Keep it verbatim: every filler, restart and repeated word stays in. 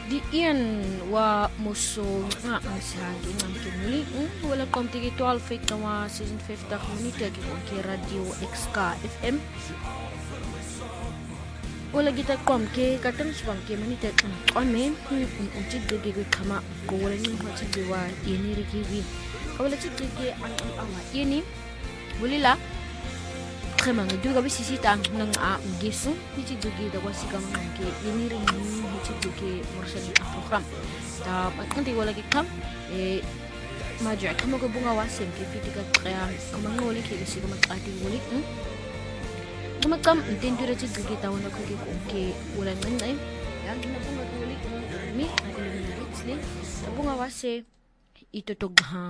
Di iyan wa muso nga ang sihagi ng kinuli wala komtigi twelve fake na wa season fifth ak minute ki radio X K F M wala kita kom ke katang swang ke minute on men unchi gege ge kama ko wala ni ho chi wa yeni rikiwi wala chi gege ang awa yeni wala Kremang duga bisi sita nang a gisu hici dugi da wasi kam ke ini ring hici dugi morsali program ta nanti wala ki kam e maja kam ko bunga wasem ke fitika kaya kam ngoli ke bisi kam ati wali kam kam tindu ci dugi ta wona ko ke ke wala ngai ya kina bunga wali mi ati ni sli bunga wase ito tog